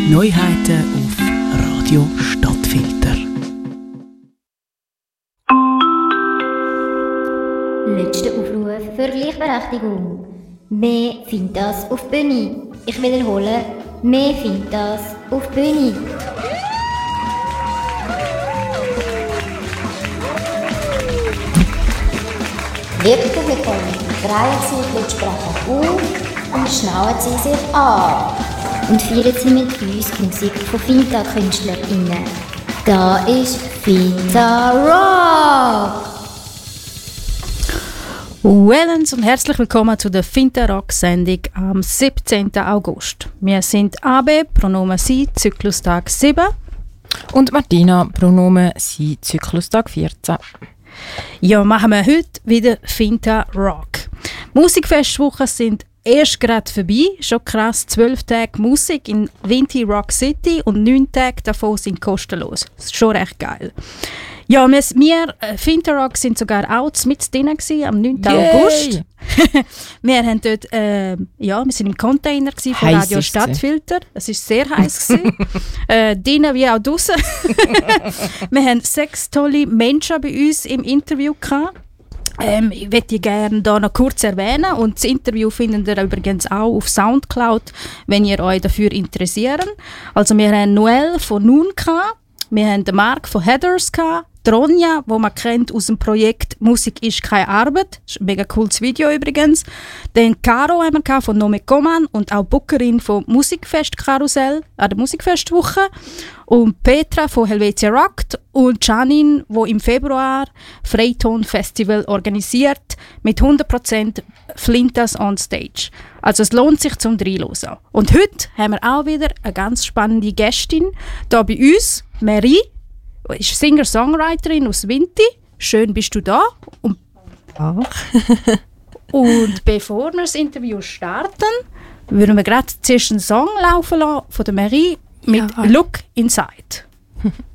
Neuheiten auf Radio Stadtfilter. Letzter Aufruf für Gleichberechtigung. Mehr findet das auf Bühne. Ich wiederhole, mehr findet das auf Bühne. Liebe Publikum, drehen Sie die Lautsprecher auf und schnallen Sie sich an. Und feiern Sie mit uns die Musik von Finta-KünstlerInnen. Da ist Finta Rock! Wellens und herzlich willkommen zu der Finta Rock Sendung am 17. August. Wir sind AB, Pronomen Sie, Zyklustag 7. Und Martina, Pronomen Sie, Zyklustag 14. Ja, machen wir heute wieder Finta Rock. Musikfestwochen sind erst gerade vorbei. Schon krass, 12 Tage Musik in Vinti Rock City und 9 Tage davon sind kostenlos. Das ist schon recht geil. Ja, wir Finta Rock sind sogar auch mit drin am 9. August. Wir haben dort, wir sind im Container von Radio Stadtfilter. Es war sehr heiß. Drinnen wie auch draussen. Wir haben 6 tolle Menschen bei uns im Interview gehabt. Ich möchte gerne hier noch kurz erwähnen und das Interview findet ihr übrigens auch auf Soundcloud, wenn ihr euch dafür interessiert. Also wir haben Noel von Nun gehabt, wir haben den Marc von Heathers gehabt, Ronja, wo man kennt aus dem Projekt «Musik ist keine Arbeit». Das ist ein mega cooles Video übrigens. Dann Caro haben wir von «Nome Coman» und auch Bookerin von «Musikfest Karussell» an der Musikfestwoche. Und Petra von «Helvetia Rockt» und Janine, die im Februar Freiton Festival organisiert mit 100% Flintas on Stage. Also es lohnt sich zum Reinhören. Und heute haben wir auch wieder eine ganz spannende Gästin hier bei uns, Marie. Ist Singer-Songwriterin aus Vinti. Schön bist du da. Und bevor wir das Interview starten, würden wir gerade zuerst einen Song laufen lassen von der Marie mit «Look Inside».